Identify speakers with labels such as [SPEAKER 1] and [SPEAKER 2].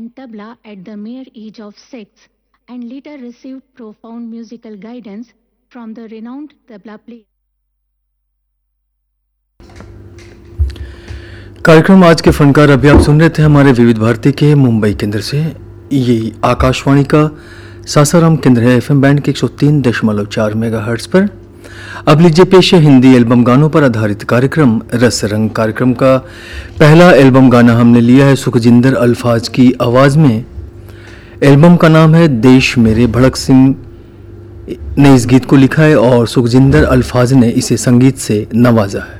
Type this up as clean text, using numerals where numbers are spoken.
[SPEAKER 1] and tabla at the mere age of 6 and later received profound musical guidance from the renowned tabla player.
[SPEAKER 2] कार्यक्रम आज के फनकार अभी आप सुन रहे थे हमारे विविध भारती के मुंबई केंद्र से। ये आकाशवाणी का सासाराम केंद्र है एफएम बैंड के 103.4 मेगाहर्ट्ज पर। अब लीजिए पेश है हिंदी एल्बम गानों पर आधारित कार्यक्रम रस रंग। कार्यक्रम का पहला एल्बम गाना हमने लिया है सुखजिंदर अल्फाज की आवाज़ में। एल्बम का नाम है देश मेरे। भड़क सिंह ने इस गीत को लिखा है और सुखजिंदर अल्फाज ने इसे संगीत से नवाजा है।